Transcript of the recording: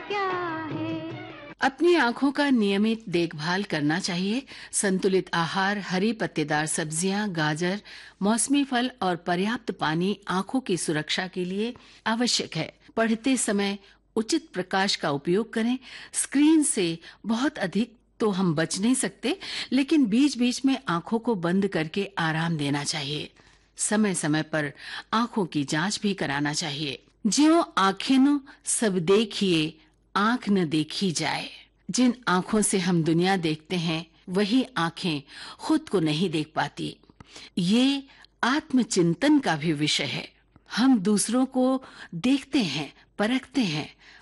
क्या है। अपनी आँखों का नियमित देखभाल करना चाहिए। संतुलित आहार, हरी पत्तेदार सब्जियां, गाजर, मौसमी फल और पर्याप्त पानी आँखों की सुरक्षा के लिए आवश्यक है। पढ़ते समय उचित प्रकाश का उपयोग करें। स्क्रीन से बहुत अधिक तो हम बच नहीं सकते, लेकिन बीच-बीच में आँखों को बंद करके आराम देना चाहिए। समय-समय पर आँखों की जांच भी कराना चाहिए। ज्यों आँखें न सब देखिए, आँख न देखी जाए। जिन आँखों से हम दुनिया देखते हैं, वही आँखें खुद को नहीं देख पाती। ये आत्मचिंतन का भी विषय है। हम दूसरों को देखते हैं, परखते हैं,